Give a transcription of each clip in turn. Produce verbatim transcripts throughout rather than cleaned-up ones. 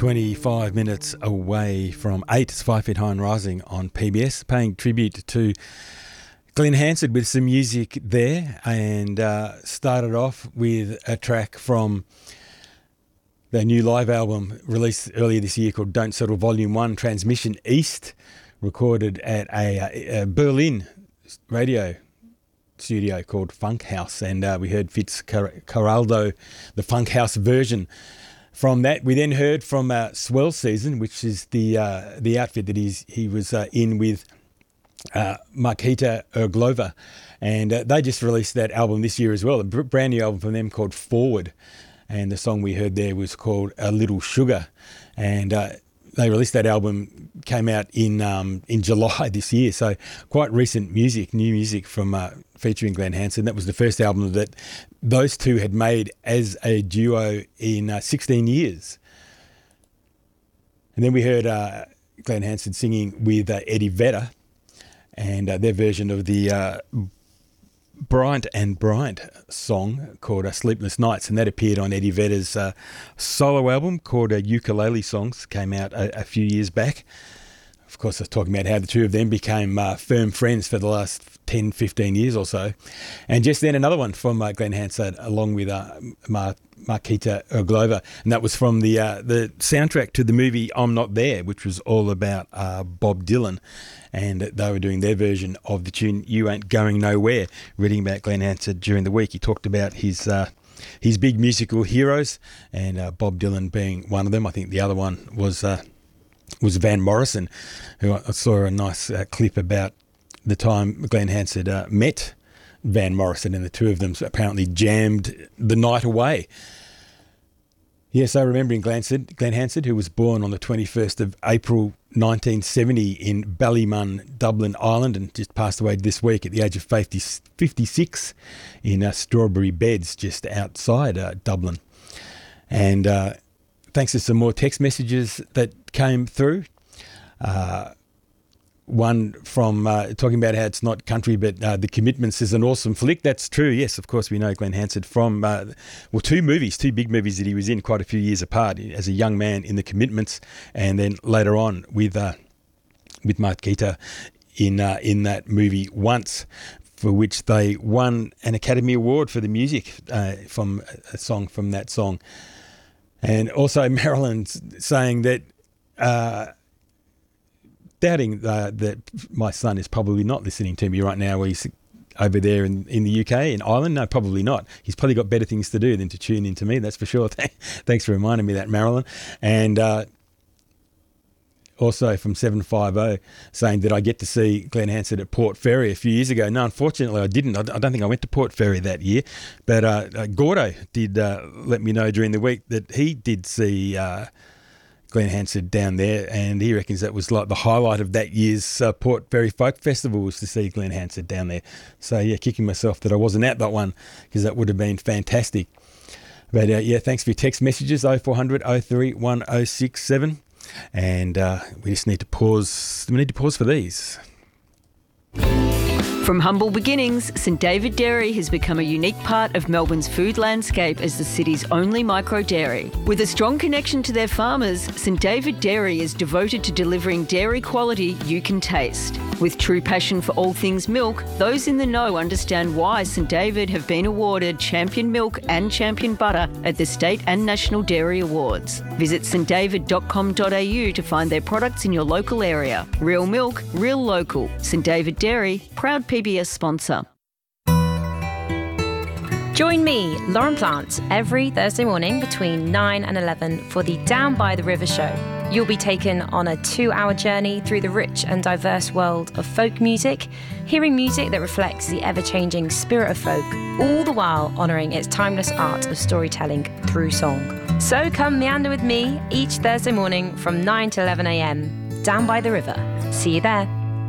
twenty-five minutes away from eight. It's Five Feet High and Rising on P B S, paying tribute to Glenn Hansard with some music there, and uh, started off with a track from their new live album released earlier this year called Don't Settle Volume one, Transmission East, recorded at a, a Berlin radio studio called Funk House, and uh, we heard Fitz Caraldo, the Funk House version. From that, we then heard from uh, Swell Season, which is the uh, the outfit that he's, he was uh, in with uh, Markita Erglova, and uh, they just released that album this year as well, a brand new album from them called Forward, and the song we heard there was called A Little Sugar, and uh, they released that album, came out in um, in July this year, so quite recent music, new music from uh, featuring Glenn Hansard. That was the first album that those two had made as a duo in uh, sixteen years. And then we heard uh, Glenn Hansard singing with uh, Eddie Vedder, and uh, their version of the uh, Bryant and Bryant song called uh, Sleepless Nights, and that appeared on Eddie Vedder's uh, solo album called uh, Ukulele Songs, came out a, a few years back. Of course, I was talking about how the two of them became uh, firm friends for the last ten, fifteen years or so. And just then another one from uh, Glenn Hansard along with uh, Mar- Markita Erglova, and that was from the uh, the soundtrack to the movie I'm Not There, which was all about uh, Bob Dylan, and they were doing their version of the tune You Ain't Going Nowhere. Reading about Glenn Hansard during the week, he talked about his uh, his big musical heroes, and uh, Bob Dylan being one of them. I think the other one was uh, was Van Morrison, who I saw a nice uh, clip about the time Glenn Hansard uh, met Van Morrison, and the two of them apparently jammed the night away. Yes, so remembering Glenn Hansard, Glenn Hansard, who was born on the twenty-first of April nineteen seventy in Ballymun, Dublin, Ireland, and just passed away this week at the age of fifty-six in uh, Strawberry Beds, just outside uh, Dublin. And uh, thanks to some more text messages that came through. Uh, one from uh, talking about how it's not country, but uh, The Commitments is an awesome flick. That's true. Yes, of course, we know Glenn Hansard from, uh, well, two movies, two big movies that he was in quite a few years apart as a young man in The Commitments, and then later on with uh, with Markita in, uh, in that movie Once, for which they won an Academy Award for the music uh, from a song from that song. And also Marilyn saying that uh, doubting uh, that my son is probably not listening to me right now. He's over there in, in the U K, in Ireland. No, probably not. He's probably got better things to do than to tune into me, that's for sure. Thanks for reminding me that, Marilyn. And uh, also from seven fifty saying that I get to see Glenn Hansard at Port Fairy a few years ago. No, unfortunately I didn't. I don't think I went to Port Fairy that year. But uh, uh, Gordo did uh, let me know during the week that he did see uh, Glenn Hansard down there, and he reckons that was like the highlight of that year's uh, Port Fairy Folk Festival was to see Glenn Hansard down there. So yeah, kicking myself that I wasn't at that one, because that would have been fantastic. But uh, yeah, thanks for your text messages, oh four hundred, oh three, one oh six seven. And uh, we just need to pause. We need to pause for these. From humble beginnings, St David Dairy has become a unique part of Melbourne's food landscape as the city's only micro dairy. With a strong connection to their farmers, St David Dairy is devoted to delivering dairy quality you can taste. With true passion for all things milk, those in the know understand why St David have been awarded Champion Milk and Champion Butter at the State and National Dairy Awards. Visit st david dot com dot a u to find their products in your local area. Real milk, real local. St David Dairy, proud P B S sponsor. Join me, Lauren Plant, every Thursday morning between nine and eleven for the Down by the River show. You'll be taken on a two-hour journey through the rich and diverse world of folk music, hearing music that reflects the ever-changing spirit of folk, all the while honouring its timeless art of storytelling through song. So come meander with me each Thursday morning from nine to eleven a m, Down by the River. See you there.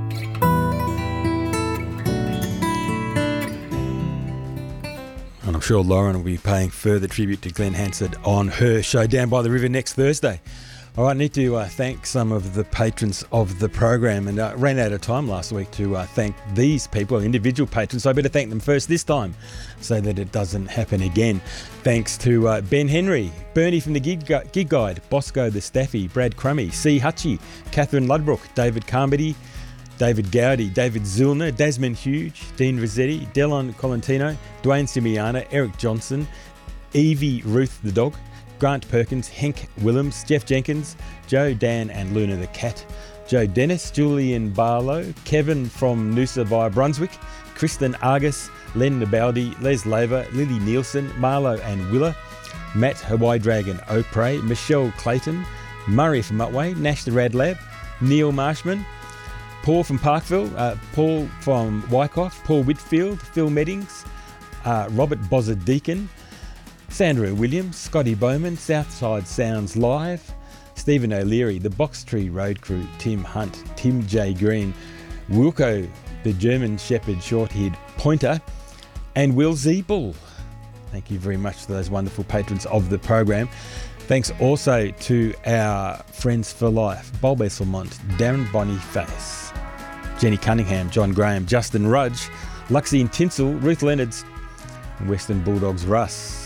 And I'm sure Lauren will be paying further tribute to Glenn Hansard on her show Down by the River next Thursday. All right, I need to uh, thank some of the patrons of the program, and uh, ran out of time last week to uh, thank these people, individual patrons, so I better thank them first this time so that it doesn't happen again. Thanks to uh, Ben Henry, Bernie from the Gig, Gu- Gig Guide, Bosco the Staffy, Brad Crummy, C. Hutchie, Catherine Ludbrook, David Carmody, David Gowdy, David Zilner, Desmond Huge, Dean Rossetti, Delon Colantino, Dwayne Simiana, Eric Johnson, Evie Ruth the Dog, Grant Perkins, Henk Willems, Jeff Jenkins, Joe, Dan and Luna the Cat, Joe Dennis, Julian Barlow, Kevin from Noosa via Brunswick, Kristen Argus, Len Nabaldi, Les Laver, Lily Nielsen, Marlo and Willa, Matt Hawaii Dragon O'Prey, Michelle Clayton, Murray from Otway, Nash the Rad Lab, Neil Marshman, Paul from Parkville, uh, Paul from Wyckoff, Paul Whitfield, Phil Meddings, uh, Robert Bozza Deacon, Sandra Williams, Scotty Bowman, Southside Sounds Live, Stephen O'Leary, the Box Tree Road Crew, Tim Hunt, Tim J. Green, Wilco, the German Shepherd Short-Haired Pointer, and Will Zeeble. Thank you very much to those wonderful patrons of the program. Thanks also to our friends for life, Bob Esselmont, Darren Boniface, Jenny Cunningham, John Graham, Justin Rudge, Luxie and Tinsel, Ruth Leonards, and Western Bulldogs Russ.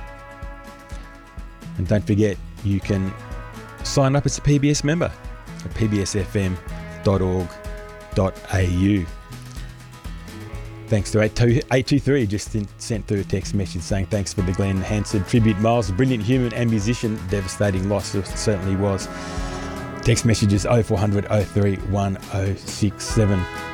And don't forget, you can sign up as a P B S member at p b s f m dot org dot a u. Thanks to eight two three, just sent through a text message saying thanks for the Glenn Hansard tribute. Miles, a brilliant human and musician, devastating loss, it certainly was. Text messages oh four hundred oh three one oh six seven.